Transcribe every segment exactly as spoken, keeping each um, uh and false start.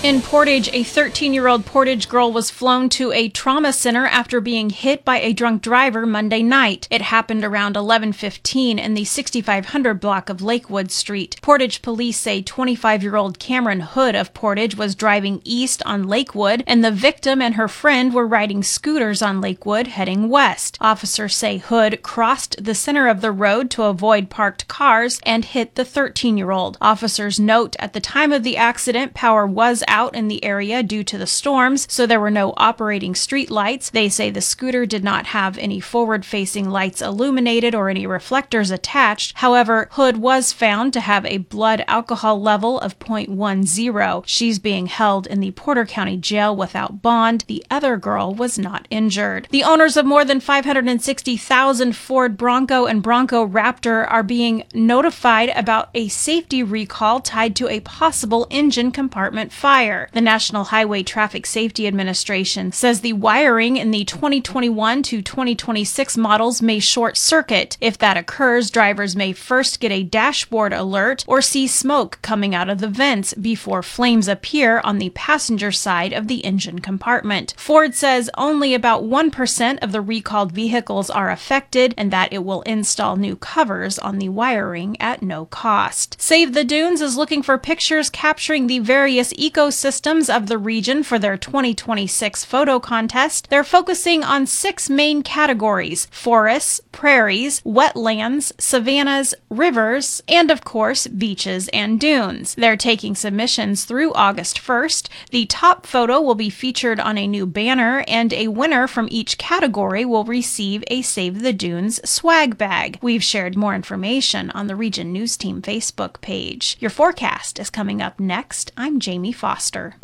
In Portage, a thirteen-year-old Portage girl was flown to a trauma center after being hit by a drunk driver Monday night. It happened around eleven fifteen in the sixty-five hundred block of Lakewood Street. Portage police say twenty-five-year-old Cameron Hood of Portage was driving east on Lakewood, and the victim and her friend were riding scooters on Lakewood heading west. Officers say Hood crossed the center of the road to avoid parked cars and hit the thirteen-year-old. Officers note at the time of the accident, power was out in the area due to the storms, so there were no operating street lights. They say the scooter did not have any forward-facing lights illuminated or any reflectors attached. However, Hood was found to have a blood alcohol level of zero point one zero. She's being held in the Porter County Jail without bond. The other girl was not injured. The owners of more than five hundred sixty thousand Ford Bronco and Bronco Raptor are being notified about a safety recall tied to a possible engine compartment fire. The National Highway Traffic Safety Administration says the wiring in the twenty twenty-one to twenty twenty-six models may short circuit. If that occurs, drivers may first get a dashboard alert or see smoke coming out of the vents before flames appear on the passenger side of the engine compartment. Ford says only about one percent of the recalled vehicles are affected and that it will install new covers on the wiring at no cost. Save the Dunes is looking for pictures capturing the various ecosystems of the region for their twenty twenty-six photo contest. They're focusing on six main categories: forests, prairies, wetlands, savannas, rivers, and of course, beaches and dunes. They're taking submissions through August first. The top photo will be featured on a new banner, and a winner from each category will receive a Save the Dunes swag bag. We've shared more information on the Region News Team Facebook page. Your forecast is coming up next. I'm Jamie Foster.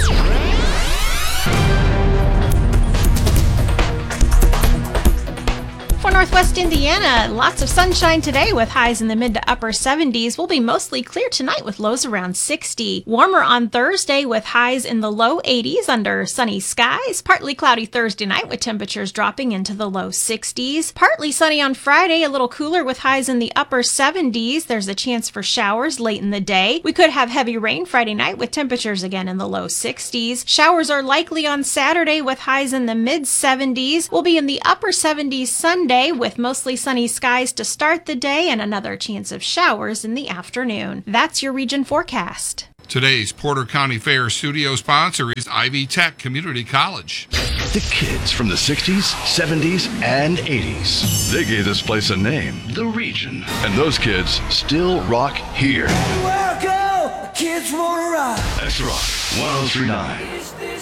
For Northwest Indiana, lots of sunshine today with highs in the mid to upper seventies. We'll be mostly clear tonight with lows around sixty. Warmer on Thursday with highs in the low eighties under sunny skies. Partly cloudy Thursday night with temperatures dropping into the low sixties. Partly sunny on Friday, a little cooler with highs in the upper seventies. There's a chance for showers late in the day. We could have heavy rain Friday night with temperatures again in the low sixties. Showers are likely on Saturday with highs in the mid seventies. We'll be in the upper seventies Sunday with mostly sunny skies to start the day and another chance of showers in the afternoon. That's your region forecast. Today's Porter County Fair studio sponsor is Ivy Tech Community College. The kids from the sixties, seventies, and eighties. They gave this place a name, The Region. And those kids still rock here. Welcome, kids wanna rock. That's rock, one oh three point nine.